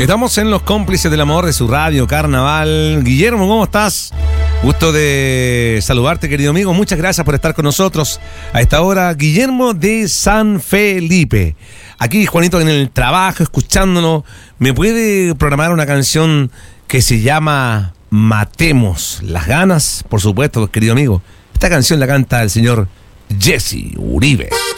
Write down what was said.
Estamos en Los Cómplices del Amor de su radio Carnaval. Guillermo, ¿cómo estás? Gusto de saludarte, querido amigo. Muchas gracias por estar con nosotros a esta hora. Guillermo de San Felipe. Aquí, Juanito, en el trabajo, escuchándonos. ¿Me puede programar una canción que se llama Matemos las ganas? Por supuesto, querido amigo. Esta canción la canta el señor Jesse Uribe.